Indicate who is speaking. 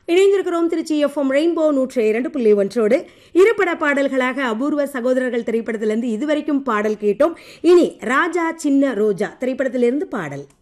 Speaker 1: இணைந்திருக்கிறோம் Trichy FM rainbow 102.1 இருபட பாடல்களாக அபூர்வ சகோதரர்கள் திரைப்படத்திலிருந்து இதுவரைக்கும் பாடல் கேட்டோம். இனி ராஜா சின்ன ரோஜா திரைப்படத்திலிருந்து பாடல்.